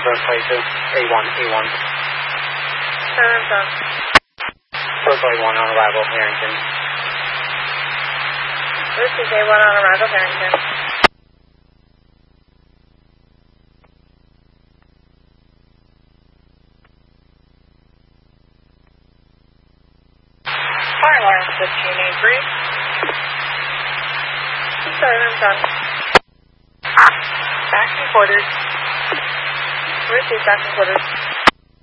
places. A1, A1. Sounds done. Circle A1 on arrival, Harrington. This is A1 on arrival, Harrington. Fire alarm 1583. Sounds done. Back in quarters. Received, back in quarters.